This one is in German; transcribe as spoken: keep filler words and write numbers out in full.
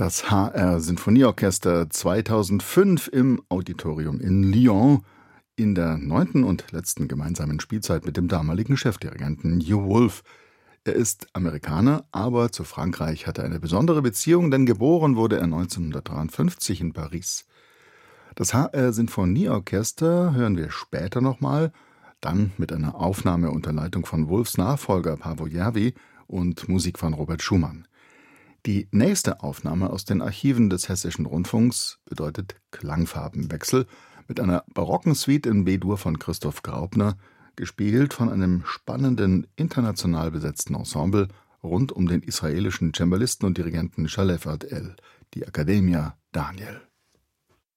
Das H R-Sinfonieorchester zweitausendfünf im Auditorium in Lyon in der neunten und letzten gemeinsamen Spielzeit mit dem damaligen Chefdirigenten Hugh Wolf. Er ist Amerikaner, aber zu Frankreich hat er eine besondere Beziehung, denn geboren wurde er neunzehnhundertdreiundfünfzig in Paris. Das H R-Sinfonieorchester hören wir später nochmal, dann mit einer Aufnahme unter Leitung von Wolfs Nachfolger Paavo Järvi und Musik von Robert Schumann. Die nächste Aufnahme aus den Archiven des Hessischen Rundfunks bedeutet Klangfarbenwechsel mit einer barocken Suite in B-Dur von Christoph Graupner, gespielt von einem spannenden, international besetzten Ensemble rund um den israelischen Cembalisten und Dirigenten Shalef Ad-El, die Accademia Daniel.